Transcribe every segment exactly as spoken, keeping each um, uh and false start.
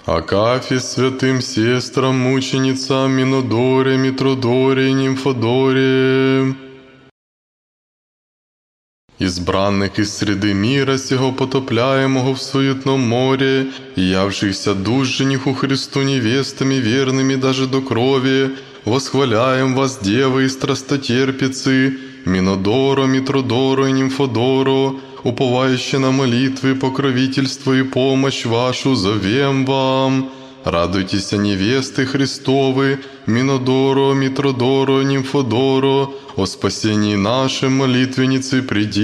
Акафи святым сестрам, мученицам Минодоре, Митродоре и Нимфодоре, избранных из среды мира сего, потопляемого в суетном море, и явшихся душ жениху Христу невестами верными даже до крови, восхваляем вас, девы и страстотерпицы, Минодоро, Митродоро и Нимфодоро, уповающие на молитвы, покровительство и помощь вашу, зовем вам. Радуйтесь, невесты Христовы, Минодоро, Митродоро, Нимфодоро, о спасении нашем, молитвенницы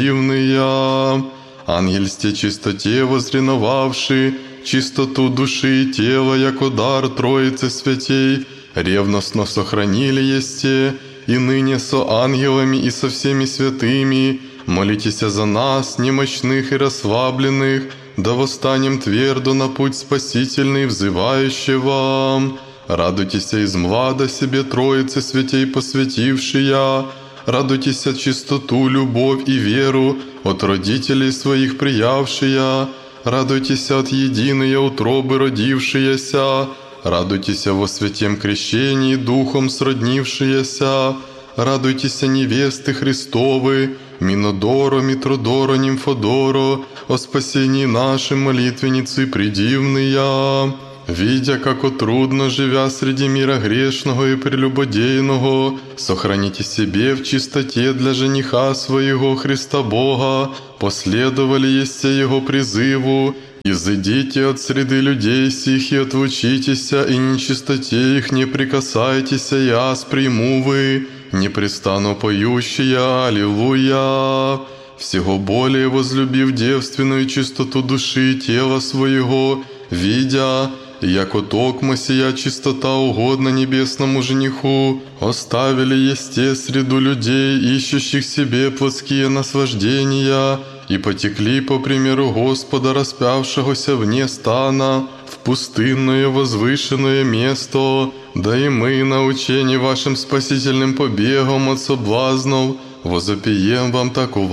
предивные. Ангельсте чистоте возреновавши, чистоту души и тела, яко дар Троицы Святей, ревностно сохранили есте, и ныне со ангелами и со всеми святыми, молитесь за нас, немощных и расслабленных, да восстанем твердо на путь спасительный, взывающий вам. Радуйтесь из млада себе Троицы Святей посвятившия, радуйтесь чистоту, любовь и веру от родителей своих приявшия, радуйтесь от единой утробы родившиеся, радуйтесь во святем крещении Духом сроднившиеся, радуйтесь, невесты Христовы, Минодоро, Митродоро, Нимфодоро, о спасении нашей молитвенницы предивные. Видя, како трудно, живя среди мира грешного и прелюбодейного, сохраните себе в чистоте для жениха своего Христа Бога, последовали есте Его призыву, изыдите от среды людей сих и отвучитесь, и нечистоте их не прикасайтесь, я сприму вы, непрестанно поющие, аллилуйя. Всего более возлюбив девственную чистоту души и тела своего, видя, яко токмо сия чистота угодна небесному жениху, оставили есте среду людей, ищущих себе плотские наслаждения, и потекли по примеру Господа, распявшегося вне стана, в пустынное возвышенное место, да и мы, научени вашим спасительным побегом от соблазнов, возопием вам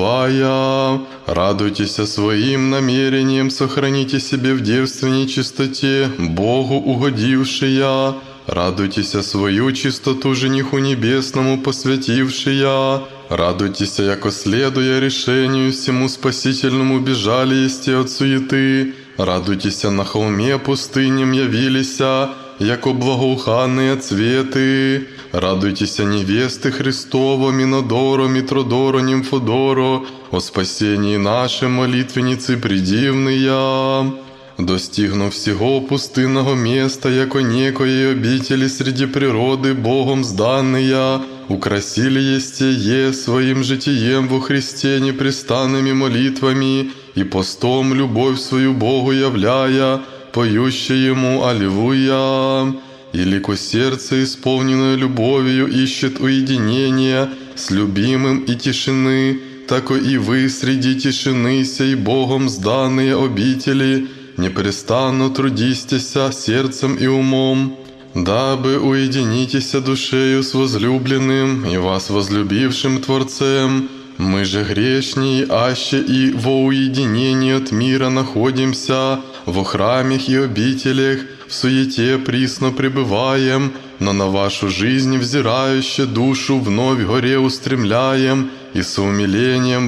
таковая. Радуйтесь своим намерением, сохраните себе в девственной чистоте, Богу угодившая. Радуйтесь свою чистоту жениху небесному посвятившая. Радуйтесь, яко следуя решению всему спасительному бежали есте от суеты. Радуйтесь, на холме пустыням явилися, яко благоуханные цветы. Радуйтесь, невесты Христова, Минодоро, Митродоро, Нимфодоро, о спасении нашей молитвенницы предивные. Достигнув всего пустынного места, яко некоей обители среди природы Богом сданные, украсили есте е своим житием во Христе непрестанными молитвами и постом любовь свою Богу являя, поющие Ему аллилуйя. И лико сердце, исполненное любовью, ищет уединения с любимым и тишины, тако и вы среди тишины сей Богом сданные обители непрестанно трудистеся сердцем и умом, дабы уединитеся душею с возлюбленным и вас возлюбившим Творцем. Мы же грешней, аще и во уединении от мира находимся, во храмах и обителях, в суете присно пребываем, но на вашу жизнь взирающую душу вновь горе устремляем и с умилением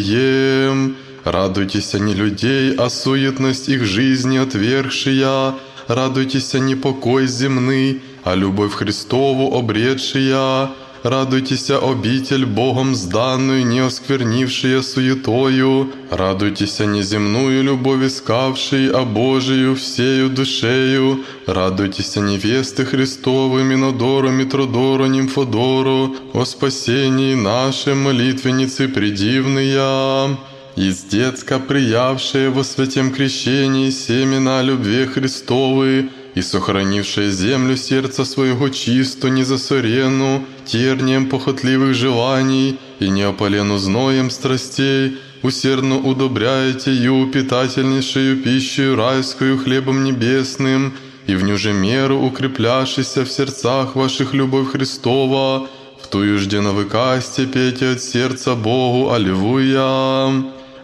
вопием. Радуйтесь не людей, а суетность их жизни отвергшия, радуйтесь не покой земный, а любовь Христову обретшия. Радуйтесь, обитель Богом сданную, не осквернившая суетою. Радуйтесь, неземную любовь искавшей, а Божию всею душею. Радуйтесь, невесты Христовы, Минодоро, Митродоро, Нимфодоро, о спасении нашей молитвенницы предивные. Из детска приявшие во святем крещении семена любви Христовы, и сохранившая землю сердца своего чисто, незасорену, тернием похотливых желаний и неопалену зноем страстей, усердно удобряете ю питательнейшую пищу райскую хлебом небесным, и в ню же меру укрепляшися в сердцах ваших любовь Христова, в тую жде навыкасте пейте от сердца Богу, аллилуйя.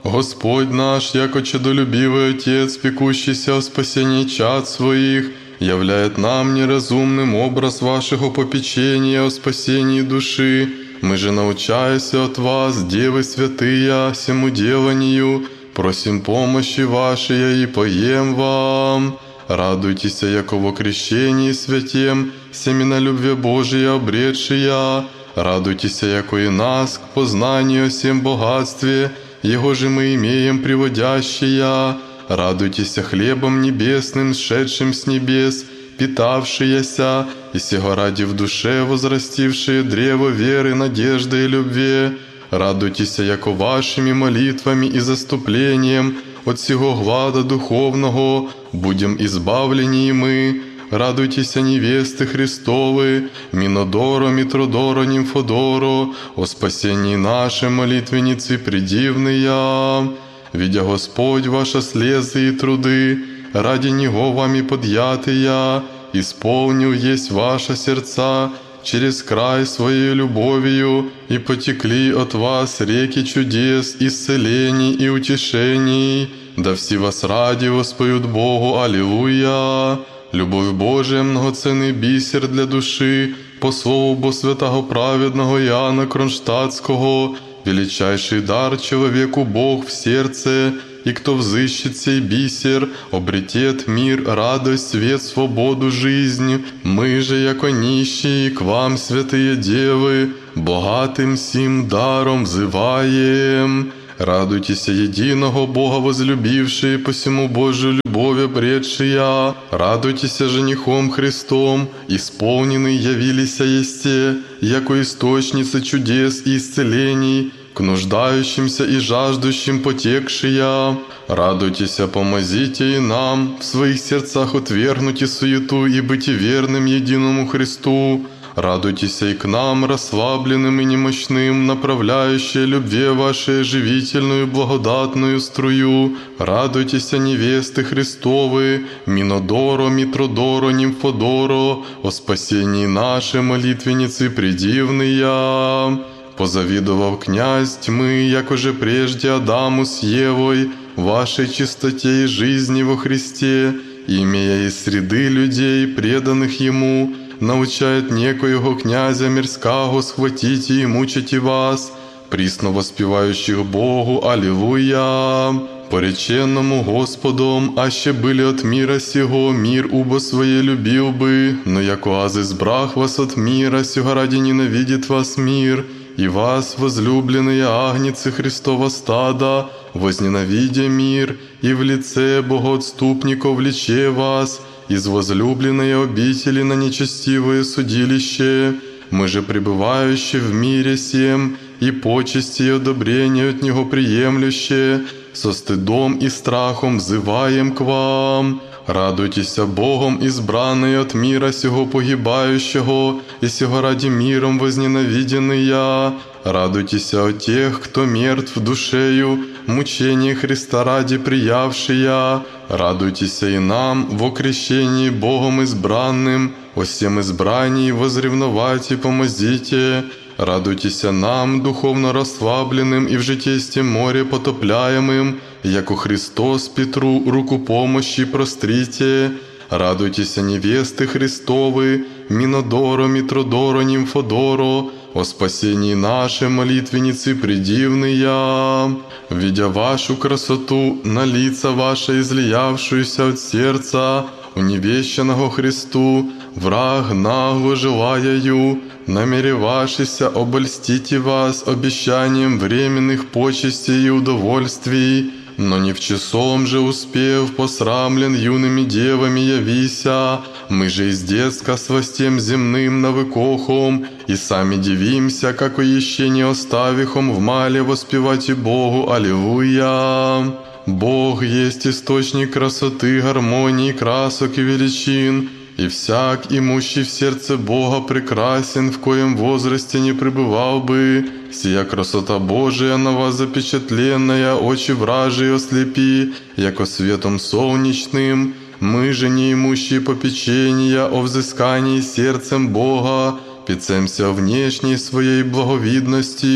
Господь наш, яко чадолюбивый Отец, пекущийся о спасении чад своих, являет нам неразумным образ вашего попечения о спасении души. Мы же, научаясь от вас, Девы святые, сему деланию, просим помощи вашей и поем вам. Радуйтесь, яко во крещении святем, семена любви Божия обретшия. Радуйтесь, яко и нас к познанию о всем богатстве, Его же мы имеем приводящия. Радуйтесь хлебом небесным, сшедшим с небес, питавшияся, и сего ради в душе возрастившие древо веры, надежды и любви. Радуйтесь, яко вашими молитвами и заступлением от сего глада духовного будем избавлeni и мы. Радуйтесь, невесты Христовы, Минодоро, Митродоро, Нимфодоро, о спасении нашей молитвенницы предивные. Видя Господь ваши слезы и труды, ради Него вами подъятые, исполнил есть ваши сердца через край своей любовью, и потекли от вас реки чудес, исцелений и утешений. Да все вас ради воспоют Богу, аллилуйя! Любовь Божия, многоценный бисер для души, по слову Бо святого праведного Иоанна Кронштадтского, величайший дар человеку Бог в сердце, и кто взыщет сей бисер, обретет мир, радость, свет, свободу, жизнь. Мы же, яко нищие, к вам, святые девы, богатым сим даром взываем. Радуйтесь, единого Бога возлюбившие, посему Божию любовь обретшия. Радуйтесь, женихом Христом, исполненный явилися есте, яко источница чудес и исцелений, к нуждающимся и жаждущим потекшия. Радуйтесь, помозите и нам в своих сердцах отвергнуть и суету и быть верным единому Христу. Радуйтесь и к нам, расслабленным и немощным, направляющие любви вашей живительную благодатную струю. Радуйтесь, невесты Христовы, Минодоро, Митродоро, Нимфодоро, о спасении нашей молитвенницы предивные. Позавидовав князь тьмы, яко же прежде Адаму с Евой, вашей чистоте и жизни во Христе, имея из среды людей, преданных Ему, научает некоего князя мирского схватите и мучите вас, присно воспевающих Богу, аллилуйя! Пореченному Господом, аще были от мира сего, мир убо своей любил бы, но яко аз избрах вас от мира, сего ради ненавидит вас мир, и вас, возлюбленные агнцы Христова стада, возненавидя мир, и в лице богоотступников влече вас, из возлюбленной обители на нечестивое судилище. Мы же, пребывающие в мире сем, и почести и одобрение от Него приемлющие, со стыдом и страхом взываем к вам. Радуйтесь Богом, избранные от мира сего погибающего, и сего ради миром возненавиденные. Радуйтесь о тех, кто мертв душею, мучение Христа ради приявшия. Радуйтесь и нам во крещении Богом избранным, о всем избрании возревновать и помозите. Радуйтесь нам, духовно расслабленным и в житействе море потопляемым, яко Христос Петру руку помощи прострите. Радуйтесь, невесты Христовы, Минодоро, Митродоро, Нимфодоро, о спасении нашей молитвенницы предивные. Видя вашу красоту, на лица ваши излиявшуюся от сердца, уневещенного Христу, враг нагло желаяю, намеревавшийся обольстите вас обещанием временных почестей и удовольствий, но не в часом же успев, посрамлен юными девами явися, мы же из детска с властем земным навыкохом, и сами дивимся, как еще не оставихом в мале воспевайте Богу, аллилуйя! Бог есть источник красоты, гармонии, красок и величин, и всяк, имущий в сердце Бога, прекрасен, в коем возрасте не пребывал бы. Сия красота Божия на вас запечатленная, очи вражие ослепи, яко светом солнечным. Мы же, не имущие попечения о взыскании сердцем Бога, пецемся внешней своей благовидности,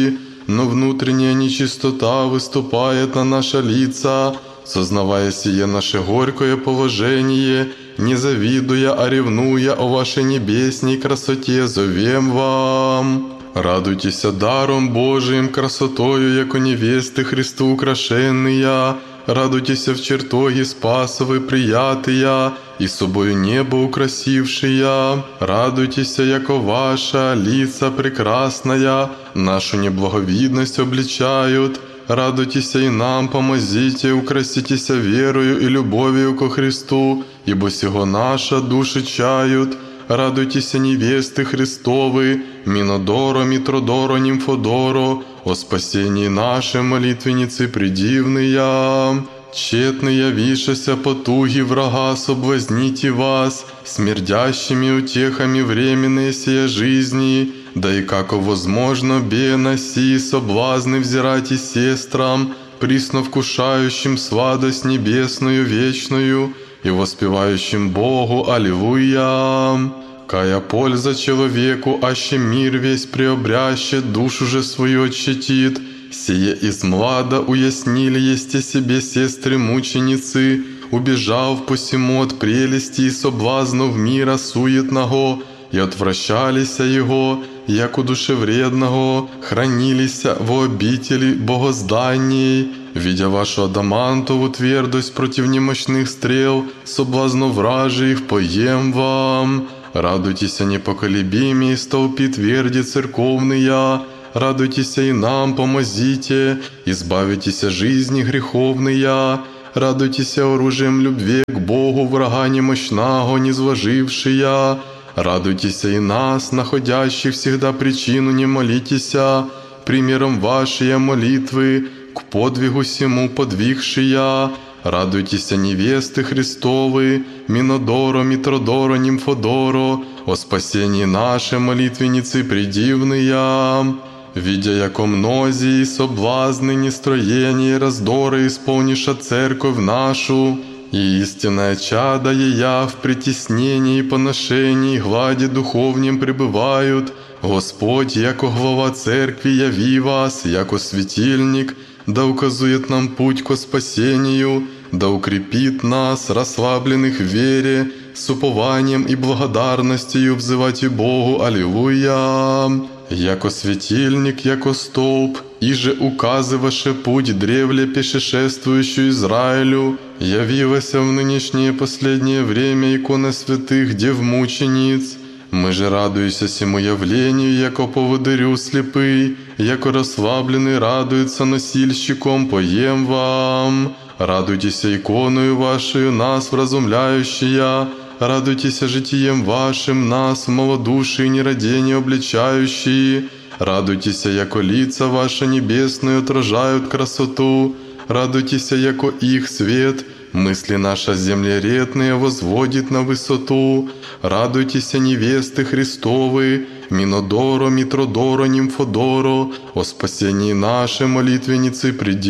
но внутренняя нечистота выступает на наши лица. Сознавая сие наше горькое положение, не завидуя, а ревнуя о вашей небесней красоте, зовем вам. Радуйтесь даром Божиим, красотою, яко невесты Христу украшенные. Радуйтесь в чертоге Спасовой приятыя, и собою небо украсившие. Радуйтесь, яко ваша лица прекрасная нашу неблаговидность обличают. Радуйтесь и нам помозите, украситесь верою и любовью ко Христу, ибо сего наша души чают. Радуйтесь, невесты Христовы, Минодоро, Митродоро, Нимфодоро, о спасении нашей молитвенницы предивные. Тщетно явишася потуги врага, соблазните вас смердящими утехами временные сия жизни, да и како возможно бе носи соблазны взирать и сестрам, присно вкушающим сладость небесную вечную и воспевающим Богу Аллилуйя. Кая польза человеку, аще мир весь преобрящет, душу же свою отщетит. Сие из млада уяснили есте себе сестры-мученицы, убежав посему от прелести и соблазнов мира суетного, и отвращалися его, яко душевредного, хранилися во обители богозданней, видя вашу адамантову твердость против немощных стрел, соблазнов вражьих, поем вам. Радуйтесь, непоколебимые столпи тверди церковные, радуйтесь и нам помозите, избавитесь жизни греховные, радуйтесь оружием любви к Богу врага немощного, низвожившия, радуйтесь и нас, находящих всегда причину не молитеся, примером вашей молитвы, к подвигу сему подвигшия. Радуйтесь, невесты Христовы, Минодоро, Митродоро, Нимфодоро, о спасении нашей молитвенницы предивные. Видя, яко мнозии соблазны, нестроения, раздоры исполниша церковь нашу, и истинное чадо ея в притеснении и поношении глади духовнем пребывают, Господь, яко глава церкви, яви вас, яко светильник, да указует нам путь ко спасению, да укрепит нас, расслабленных в вере, с упованием и благодарностью взывайте Богу Аллилуйя. Яко светильник, яко столб, иже указываше путь древле пешешествующую Израилю, явилася в нынешнее последнее время икона святых дев-мучениц. Мы же радуемся сему явлению, яко поводырю слепый, яко расслабленный радуется носильщиком, поем вам. Радуйтесь иконою вашею, нас вразумляющая, радуйтесь житием вашим, нас в малодушии нерадение обличающие, радуйтесь, яко лица ваши небесные отражают красоту, радуйтесь, яко их свет мысли наша землередные возводит на высоту, радуйтесь, невесты Христовы, Минодоро, Митродоро, Нимфодоро, о спасении нашей молитвенницы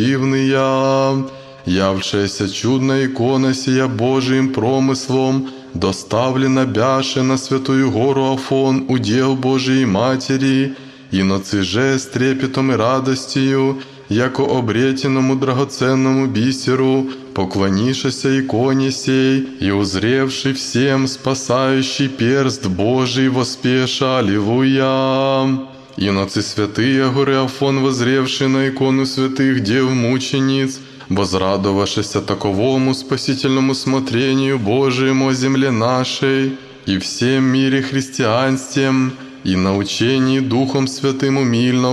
предивные. Явшаяся чудная икона сия Божиим промыслом, доставлена бяше на святую гору Афон, удел Божией Матери, иноцы же с трепетом и радостью, яко обретенному драгоценному бисеру, поклонишася иконе сей, и узревший всем спасающий перст Божий воспеша, Аллилуйя. Иноцы святые горы Афон, возревшие на икону святых дев-мучениц, возрадовавшися таковому спасительному смотрению Божиему о земле нашей и всем мире христианствем, и научении Духом Святым умильно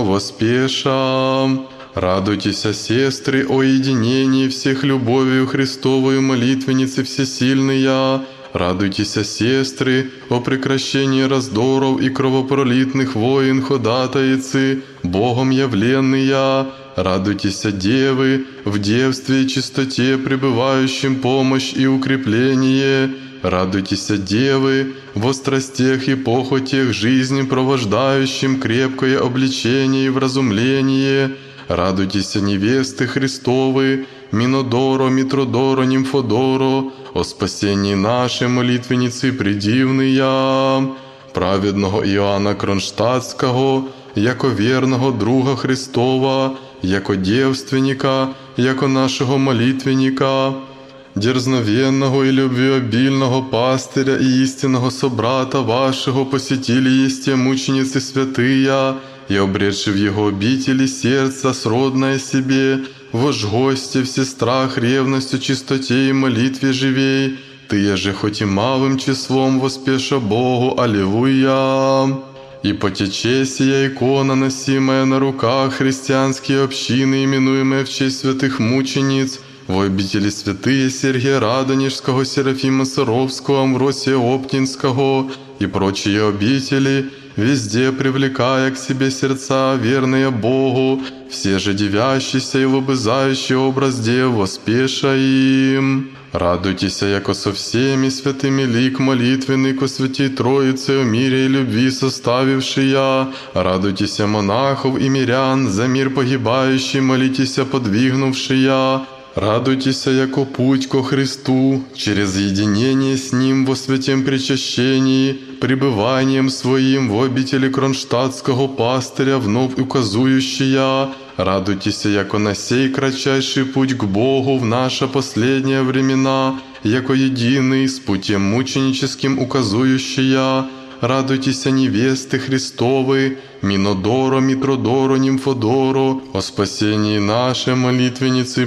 воспеша. Радуйтесь, сестры, о единении всех любовью Христовою молитвенницы всесильные. Радуйтесь, сестры, о прекращении раздоров и кровопролитных войн ходатайцы, Богом явленные. Радуйтесь, девы, в девстве и чистоте пребывающим помощь и укрепление. Радуйтесь, девы, во страстях и похотях жизни провождающим крепкое обличение и вразумление. Радуйтесь, невесты Христовы, Минодоро, Митродоро, Нимфодоро, о спасении нашей молитвенницы предивные. Праведного Иоанна Кронштадтского, яко верного друга Христова, яко девственника, яко нашего молитвенника, дерзновенного и любвеобильного пастыря и истинного собрата вашего посетили есте мученицы святые, и обретши в его обители сердце сродное себе, вож гости в сестрах ревностью, чистоте и молитве живей, ты же хоть и малым числом воспеша Богу, аллилуйя. И потече сия икона, носимая на руках христианские общины, именуемые в честь святых мучениц, в обители святые Сергия Радонежского, Серафима Саровского, Амвросия Оптинского и прочие обители, везде привлекая к себе сердца, верные Богу, все же девящиеся и лобызающие образ дев, воспеша им. Радуйтесь, яко со всеми святыми лик молитвенный ко святей Троице о мире и любви составившия. Радуйтесь, монахов и мирян, за мир погибающий молитесь, подвигнувшия. Радуйтесь, яко путь ко Христу, через единение с Ним во святем причащении, пребыванием Своим в обители кронштадтского пастыря вновь указующая. Радуйтесь, яко на сей кратчайший путь к Богу в наши последние времена, яко единый с путем мученическим указующая. Радуйтесь, невесты Христовы, Минодоро, Митродоро, Нимфодоро, о спасении нашей молитвенницы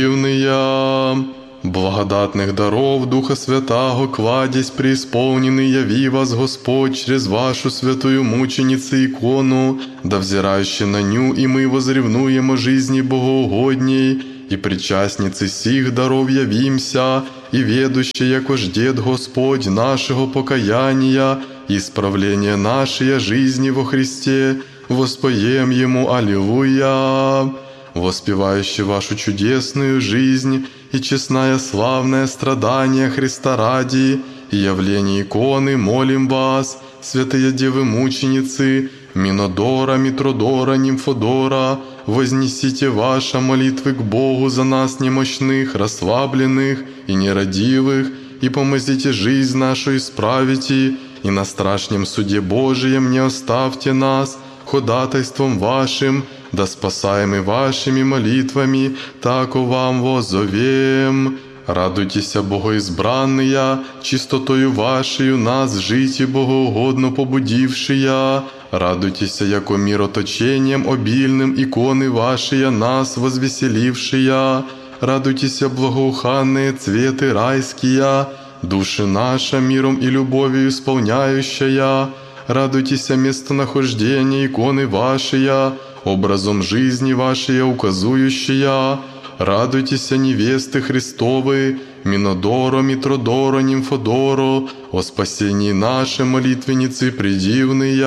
предивные. Благодатных даров Духа Святаго кладезь преисполненный, яви вас Господь через вашу святую мученицу икону, да взирающий на ню и мы возревнуем о жизни богоугодней, и причастницы сих даров явимся, и ведущие, яко ждет Господь нашего покаяния, и исправления нашей жизни во Христе, воспоем Ему аллилуйя. Воспевающий вашу чудесную жизнь и честное славное страдание Христа ради и явление иконы, молим вас, святые девы мученицы, Минодора, Митродора, Нимфодора, вознесите ваши молитвы к Богу за нас немощных, расслабленных и нерадивых, и помозите жизнь нашу исправите, и на страшном суде Божием не оставьте нас, ходатайством вашим, да спасаемы вашими молитвами, тако вам воззовем. Радуйтесь, богоизбранные, чистотою вашею нас жить и богоугодно побудившие. Радуйтесь, яко мироточением обильным иконы ваши нас возвеселившие. Радуйтесь, благоуханные цветы райские, души наша миром и любовью исполняющая. Радуйтесь, местонахождение иконы вашей, образом жизни вашей указующая. Радуйтесь, невесты Христовы, Минодоро, Митродоро, Нимфодоро, о спасении нашей молитвенницы предивные.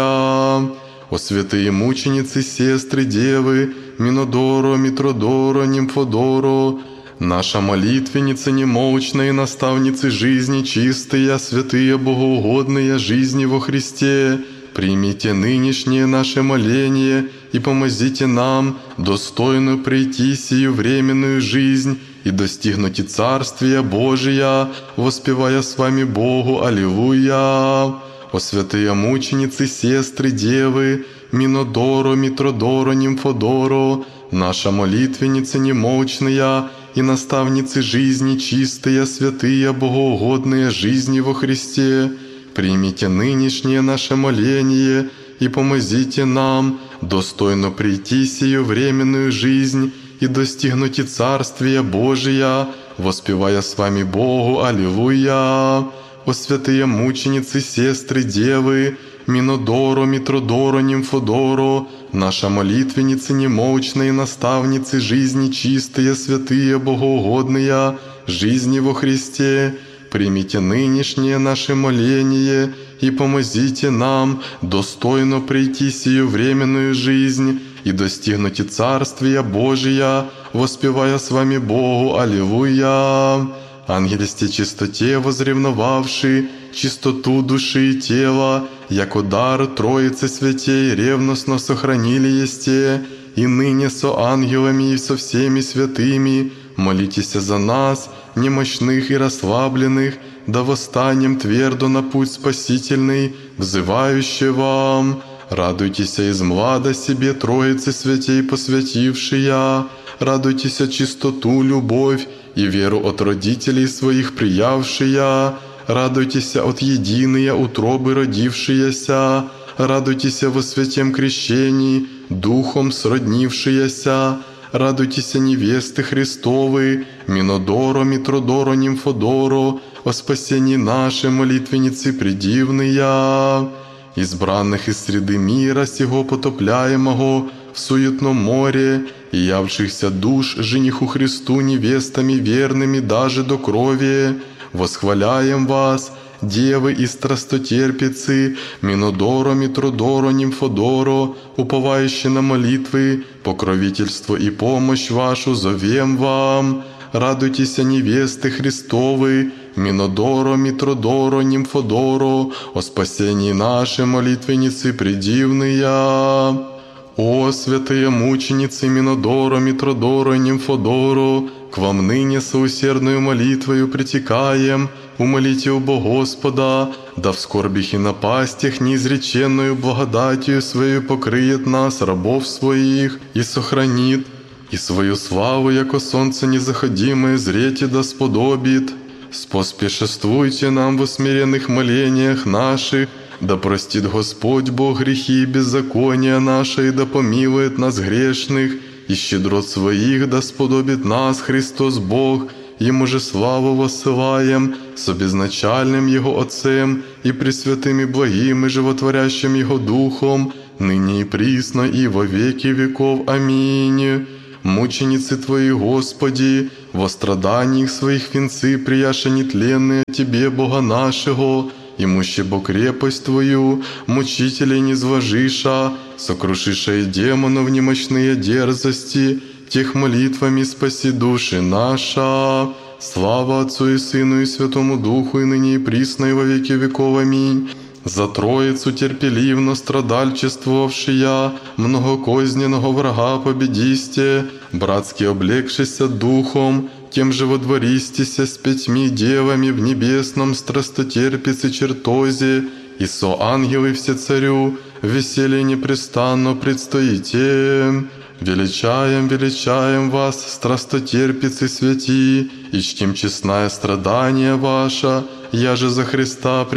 О святые мученицы, сестры, девы, Минодоро, Митродоро, Нимфодоро, наша молитвенница немолчная, наставницы жизни чистые, святые богоугодные жизни во Христе, примите нынешнее наше моление и помозите нам достойно прийти сию временную жизнь и достигнуть и Царствия Божия, воспевая с вами Богу аллилуйя. О святые мученицы, сестры, девы, Минодоро, Митродоро, Нимфодоро, наша молитвенница немолчная и наставницы жизни чистые, святые, богоугодные жизни во Христе, примите нынешнее наше моление и помозите нам достойно прийти сию временную жизнь и достигнуть и Царствия Божия, воспевая с вами Богу аллилуйя. О святые мученицы, сестры, девы, Минодоро, Митродоро, Нимфодоро, наша молитвенница немолчная и наставницы жизни чистые, святые, богоугодные жизни во Христе, примите нынешнее наше моление и помозите нам достойно прийти сию временную жизнь и достигнуть и Царствия Божия, воспевая с вами Богу аллилуйя. Ангельсте чистоте возревновавши чистоту души и тела, яко дар Троицы Святей ревностно сохранили есте, и ныне со ангелами и со всеми святыми молитесь за нас, немощных и расслабленных, да восстанем твердо на путь спасительный, взывающий вам. Радуйтесь из млада себе Троицы Святей посвятившия, радуйтесь чистоту, любовь и веру от родителей своих приявшия, радуйтесь от единые утробы родившиеся, радуйтесь во святем крещении, духом сроднившиеся, радуйтесь невесты Христовы, Минодоро, Митродоро, Нимфодоро, о спасении нашей молитвенницы предивные, избранных из среды мира сего потопляемого в суетном море, и явшихся душ жениху Христу невестами верными даже до крови, восхваляем вас, девы и страстотерпицы, Минодоро, Митродоро, Нимфодоро, уповающие на молитвы, покровительство и помощь вашу зовем вам. Радуйтесь, невесты Христовы, Минодоро, Митродоро, Нимфодоро, о спасении нашей молитвенницы предивные. О святые мученицы Минодоро, Митродоро, Нимфодоро, к вам ныне соусердную молитвою притекаем, умолите у Господа, да в скорбях и напастях неизреченную благодатью свою покрыет нас, рабов своих, и сохранит, и свою славу, яко солнце незаходимое, зрете да сподобит. Споспешествуйте нам в усмиренных молениях наших, да простит Господь Бог грехи и беззакония наши, и да помилует нас грешных, и щедрот своих да сподобит нас Христос Бог, Ему же славу воссылаем, с обезначальным Его Отцем и пресвятым и благим и животворящим Его Духом, ныне и присно и во веки веков. Аминь. Мученицы Твои, Господи, во страданиях своих венцы прияша нетленные Тебе, Бога нашего, имущего крепость Твою, мучителей низвожиша, сокрушиша и демонов немощные дерзости, тех молитвами спаси души наша. Слава Отцу и Сыну и Святому Духу, и ныне и присно и во веки веков. Аминь. За Троицу терпеливно страдальчествовавшия, многокозненного врага победисте, братски облегшися духом, тем же водвористися с пятьми девами в небесном страстотерпице чертозе, и со ангелы все царю, в веселье непрестанно предстоите. Величаем, величаем вас, страстотерпицы святи, и чтим честное страдание ваше, я же за Христа